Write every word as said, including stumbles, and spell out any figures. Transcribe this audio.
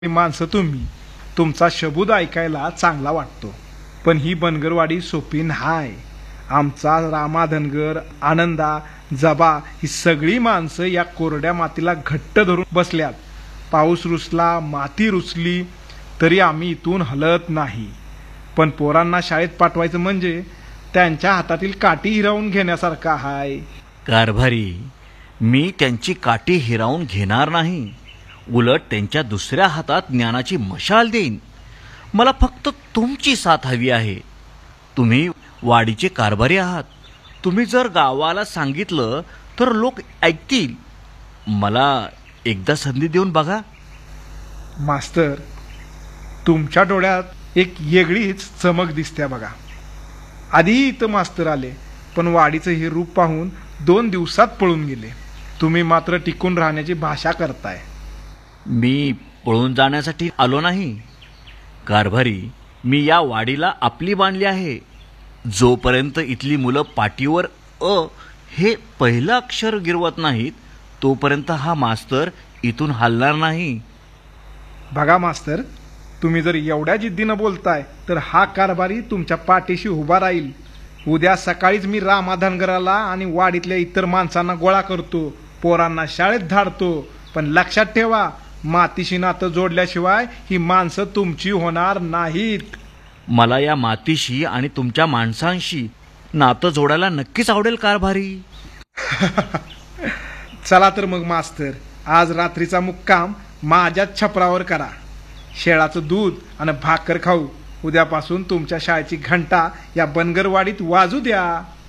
माणसं तुम्ही, तुमचा शबूद ऐकायला चांगला वाटतो, पण ही बनगरवाडी सोपी नाय. आमचा रामा धनगर, आनंदा, जबा ही सगळी माणसं या कोरड्या मातीला घट्ट धरून बसल्यात. पाऊस रुसला, माती रुसली तरी आम्ही इथून हलत नाही. पण पोरांना शाळेत पाठवायचं म्हणजे त्यांच्या हातातील काठी हिरावून घेण्यासारखं आहे. कारभारी, मी त्यांची काठी हिरावून घेणार नाही, उलट त्यांच्या दुसऱ्या हातात ज्ञानाची मशाल देईन. मला फक्त तुमची साथ हवी आहे. तुम्ही वाडीचे कारभारी आहात. तुम्ही जर गावाला सांगितलं तर लोक ऐकतील. मला एकदा संधी देऊन बघा. मास्तर, तुमच्या डोळ्यात एक वेगळीच चमक दिसते बघा. आधी इथं मास्तर आले, पण वाडीचं हे रूप पाहून दोन दिवसात पळून गेले. तुम्ही मात्र टिकून राहण्याची भाषा करताय. मी पळून जाण्यासाठी आलो नाही कारभारी. मी या वाडीला आपली बांधली आहे. जोपर्यंत इथली मुलं पाटीवर अ हे पहिलं अक्षर गिरवत नाहीत, तोपर्यंत हा मास्तर इथून हलणार नाही. बघा मास्तर, तुम्ही जर एवढ्या जिद्दीनं बोलताय तर हा कारभारी तुमच्या पाठीशी उभा राहील. उद्या सकाळीच मी रामा धनगराला आणि वाडीतल्या इतर माणसांना गोळा करतो, पोरांना शाळेत धाडतो. पण लक्षात ठेवा, मातीशी नातं जोडल्याशिवाय ही माणसं तुमची होणार नाहीत. मला या मातीशी आणि तुमच्या माणसांशी नातं जोडायला नक्कीच आवडेल कारभारी. चला तर मग मास्तर, आज रात्रीचा मुक्काम माझ्याच छपरावर करा. शेळाचं दूध आणि भाकर खाऊ. उद्यापासून तुमच्या शाळेची घंटा या बनगरवाडीत वाजू द्या.